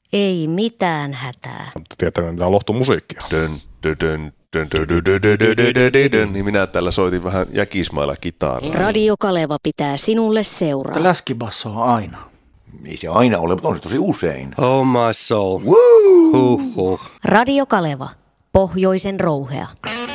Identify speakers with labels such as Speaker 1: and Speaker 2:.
Speaker 1: Ei mitään hätää.
Speaker 2: Mutta tietää mitä lohtomusiikkia.
Speaker 3: Niin minä täällä soitin vähän jäkismailla kitaraa.
Speaker 1: Radio Kaleva pitää sinulle seuraa.
Speaker 4: Läskibasso on aina.
Speaker 5: Ei se aina ole, mutta on se tosi usein.
Speaker 6: Oh my soul.
Speaker 5: Woo!
Speaker 6: Huh.
Speaker 1: Radio Kaleva, pohjoisen rouhea.